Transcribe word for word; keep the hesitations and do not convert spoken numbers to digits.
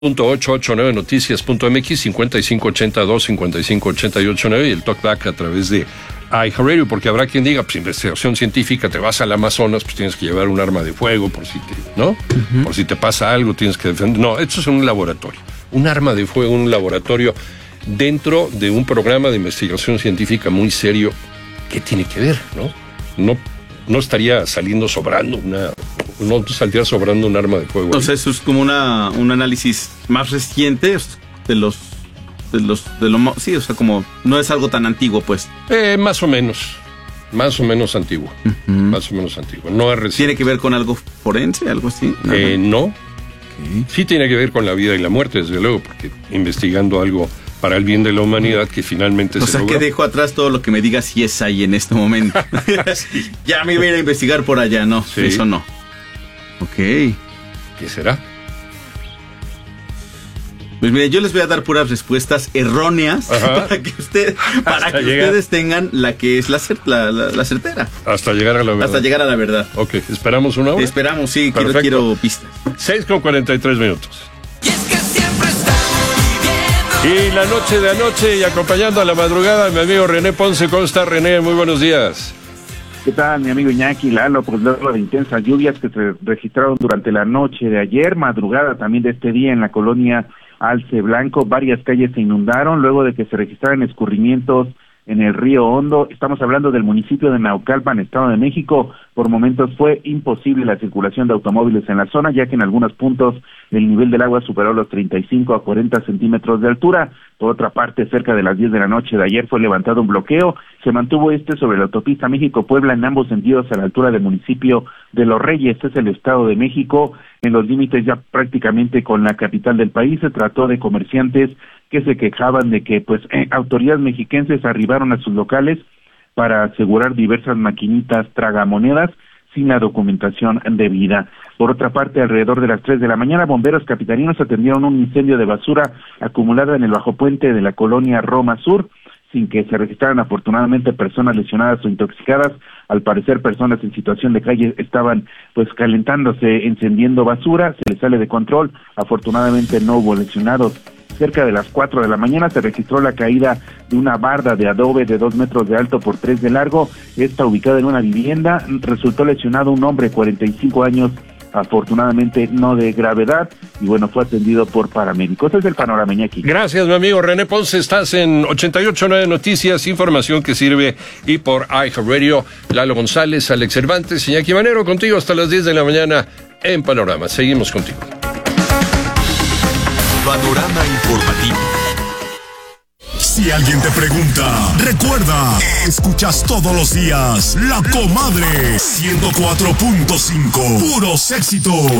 punto ocho ocho nueve noticias punto m x, cincuenta y cinco ochenta y dos, cincuenta y cinco ochenta y ocho nueve y el talkback a través de iHeartRadio, porque habrá quien diga, pues investigación científica, te vas al Amazonas, pues tienes que llevar un arma de fuego por si te, ¿no? Uh-huh. Por si te pasa algo, tienes que defender. No, esto es un laboratorio. Un arma de fuego, un laboratorio dentro de un programa de investigación científica muy serio. ¿Qué tiene que ver, no? No, no estaría saliendo sobrando una... No saldría sobrando un arma de fuego. Entonces, eso es como una un análisis más reciente de los de los de lo sí, o sea, como no es algo tan antiguo, pues. Eh, más o menos, más o menos antiguo, uh-huh. más o menos antiguo. No es reciente. ¿Tiene que ver con algo forense, algo así? Eh, no. Okay. Sí tiene que ver con la vida y la muerte, desde luego, porque investigando algo para el bien de la humanidad que finalmente o se sea, logró. Que dejo atrás todo lo que me diga si es ahí en este momento. Sí. Ya me voy a ir a investigar por allá, no, sí. Eso no. Ok. ¿Qué será? Pues mire, yo les voy a dar puras respuestas erróneas. Ajá. para que, usted, para que ustedes tengan la que es la, la, la, la certera. Hasta llegar a la verdad. Hasta llegar a la verdad. Ok, ¿esperamos una hora? Esperamos, sí, quiero, quiero pistas. seis con cuarenta y tres minutos. Y es que siempre estamos viviendo. Y la noche de anoche y acompañando a la madrugada, mi amigo René Ponce. ¿Cómo está, René? Muy buenos días. ¿Qué tal, mi amigo Iñaki, Lalo? Pues luego de intensas lluvias que se registraron durante la noche de ayer, madrugada también de este día en la colonia Alce Blanco, varias calles se inundaron luego de que se registraran escurrimientos en el río Hondo. Estamos hablando del municipio de Naucalpan, Estado de México. Por momentos fue imposible la circulación de automóviles en la zona, ya que en algunos puntos el nivel del agua superó los treinta y cinco a cuarenta centímetros de altura. Por otra parte, cerca de las diez de la noche de ayer fue levantado un bloqueo. Se mantuvo este sobre la autopista México-Puebla en ambos sentidos a la altura del municipio de Los Reyes. Este es el Estado de México, en los límites ya prácticamente con la capital del país. Se trató de comerciantes que se quejaban de que pues eh, autoridades mexiquenses arribaron a sus locales para asegurar diversas maquinitas tragamonedas sin la documentación debida. Por otra parte, alrededor de las tres de la mañana, bomberos capitalinos atendieron un incendio de basura acumulada en el bajo puente de la colonia Roma Sur, sin que se registraran afortunadamente personas lesionadas o intoxicadas. Al parecer, personas en situación de calle estaban pues calentándose, encendiendo basura, se les sale de control. Afortunadamente no hubo lesionados. Cerca de las cuatro de la mañana se registró la caída de una barda de adobe de dos metros de alto por tres de largo, esta ubicada en una vivienda. Resultó lesionado un hombre de cuarenta y cinco años, afortunadamente no de gravedad, y bueno, fue atendido por paramédicos. Ese es el panorama, Iñaki. Gracias, mi amigo René Ponce. Estás en ochenta y ocho nueve Noticias, información que sirve, y por iHeartRadio. Lalo González, Alex Cervantes, Iñaki Manero, contigo hasta las diez de la mañana en Panorama. Seguimos contigo. Panorama informativo. Si alguien te pregunta, recuerda, escuchas todos los días La Comadre ciento cuatro punto cinco, puros éxitos.